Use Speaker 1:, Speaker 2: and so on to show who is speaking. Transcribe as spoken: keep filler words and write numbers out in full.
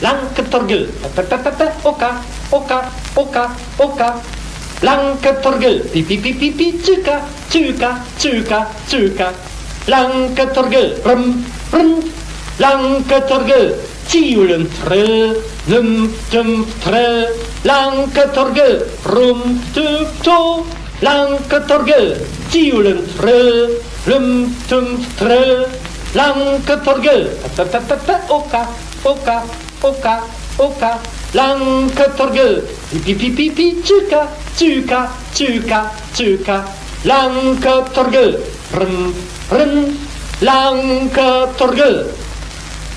Speaker 1: Lanketorgel, oka, oka, oka, oka. Lanketorgel, pipi pipi pipi, tjuka, tjuka, tjuka, tjuka. Lanketorgel, rum, rum. Lanketorgel, tjulen trö, num tum trö. Lanketorgel, rum tum to. Lanketorgel, tjulen trö, num tum trö. Lanketorgel, oka, oka, oka, oka. Lanketorgel, pipi pipi pipi, tjuka, tjuka, tjuka, tjuka. Lanketorgel, rum, rum. Lanketorgel.